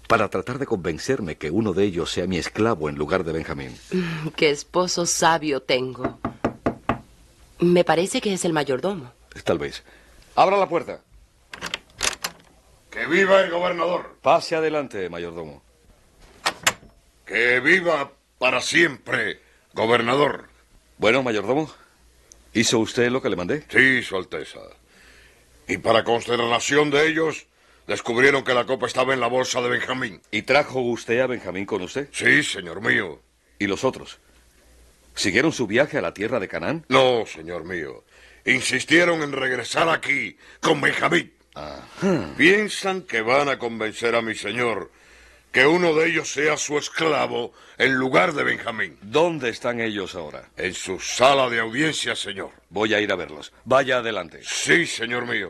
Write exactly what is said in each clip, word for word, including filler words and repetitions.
para tratar de convencerme que uno de ellos sea mi esclavo en lugar de Benjamín. Qué esposo sabio tengo. Me parece que es el mayordomo. Tal vez. Abra la puerta. ¡Que viva el gobernador! Pase adelante, mayordomo. ¡Que viva para siempre, gobernador! Bueno, mayordomo, ¿hizo usted lo que le mandé? Sí, Su Alteza. Y para consternación de ellos, descubrieron que la copa estaba en la bolsa de Benjamín. ¿Y trajo usted a Benjamín con usted? Sí, señor mío. ¿Y los otros? ¿Siguieron su viaje a la tierra de Canaán? No, señor mío. Insistieron en regresar aquí con Benjamín. Ajá. Piensan que van a convencer a mi señor que uno de ellos sea su esclavo en lugar de Benjamín. ¿Dónde están ellos ahora? En su sala de audiencia, señor. Voy a ir a verlos. Vaya adelante. Sí, señor mío.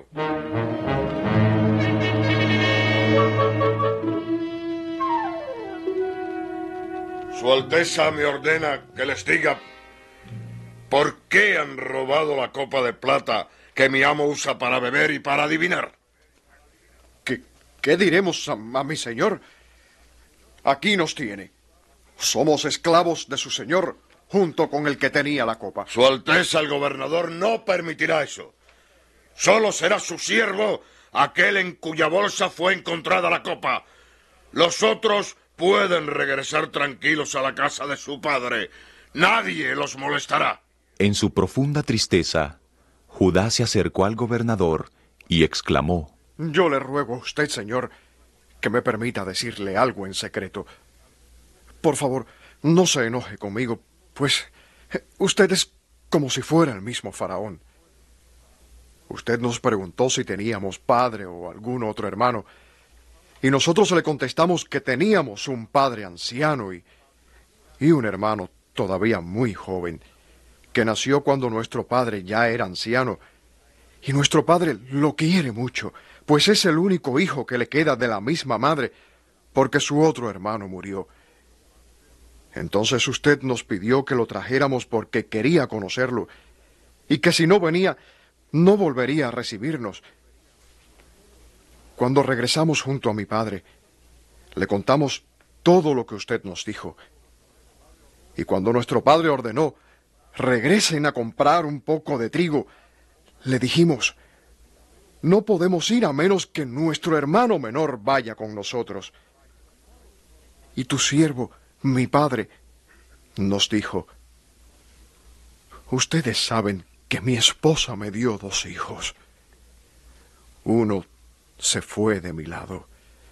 Su Alteza me ordena que les diga por qué han robado la copa de plata que mi amo usa para beber y para adivinar. ¿Qué, qué diremos a, a mi señor? Aquí nos tiene. Somos esclavos de su señor, junto con el que tenía la copa. Su Alteza el gobernador no permitirá eso. Solo será su siervo aquel en cuya bolsa fue encontrada la copa. Los otros pueden regresar tranquilos a la casa de su padre. Nadie los molestará. En su profunda tristeza, Judá se acercó al gobernador y exclamó: Yo le ruego a usted, señor, que me permita decirle algo en secreto. Por favor, no se enoje conmigo, pues usted es como si fuera el mismo faraón. Usted nos preguntó si teníamos padre o algún otro hermano, y nosotros le contestamos que teníamos un padre anciano y, y un hermano todavía muy joven, que nació cuando nuestro padre ya era anciano, y nuestro padre lo quiere mucho, pues es el único hijo que le queda de la misma madre, porque su otro hermano murió. Entonces usted nos pidió que lo trajéramos porque quería conocerlo, y que si no venía, no volvería a recibirnos. Cuando regresamos junto a mi padre, le contamos todo lo que usted nos dijo. Y cuando nuestro padre ordenó, regresen a comprar un poco de trigo, le dijimos, no podemos ir a menos que nuestro hermano menor vaya con nosotros. Y tu siervo, mi padre, nos dijo, ustedes saben que mi esposa me dio dos hijos. Uno se fue de mi lado.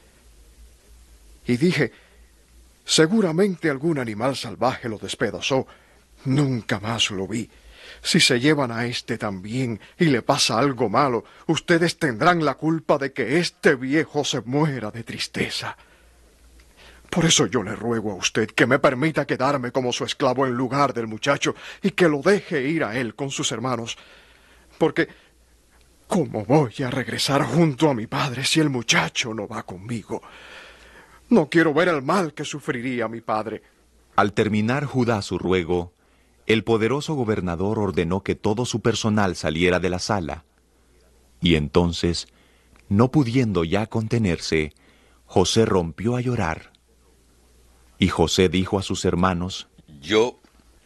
Y dije, seguramente algún animal salvaje lo despedazó. Nunca más lo vi. Si se llevan a este también y le pasa algo malo, ustedes tendrán la culpa de que este viejo se muera de tristeza. Por eso yo le ruego a usted que me permita quedarme como su esclavo en lugar del muchacho y que lo deje ir a él con sus hermanos. Porque, ¿cómo voy a regresar junto a mi padre si el muchacho no va conmigo? No quiero ver el mal que sufriría mi padre. Al terminar Judá su ruego, el poderoso gobernador ordenó que todo su personal saliera de la sala. Y entonces, no pudiendo ya contenerse, José rompió a llorar. Y José dijo a sus hermanos, Yo...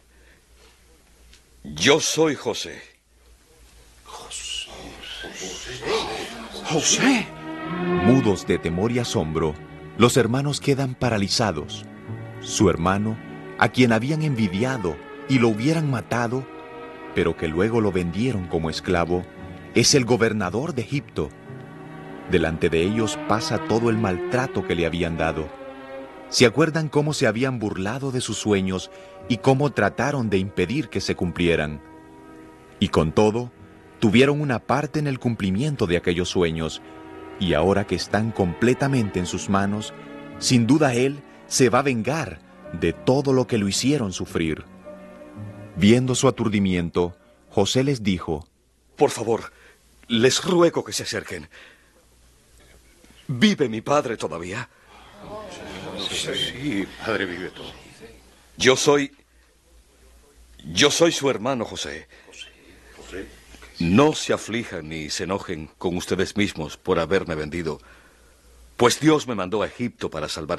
Yo soy José. José. José. Mudos de temor y asombro, los hermanos quedan paralizados. Su hermano, a quien habían envidiado y lo hubieran matado, pero que luego lo vendieron como esclavo, es el gobernador de Egipto. Delante de ellos pasa todo el maltrato que le habían dado. Se acuerdan cómo se habían burlado de sus sueños y cómo trataron de impedir que se cumplieran. Y con todo, tuvieron una parte en el cumplimiento de aquellos sueños, y ahora que están completamente en sus manos, sin duda él se va a vengar de todo lo que lo hicieron sufrir. Viendo su aturdimiento, José les dijo, Por favor, les ruego que se acerquen. ¿Vive mi padre todavía? Sí, padre, vive todo. Yo soy... Yo soy su hermano José. No se aflijan ni se enojen con ustedes mismos por haberme vendido, Pues Dios me mandó a Egipto para salvar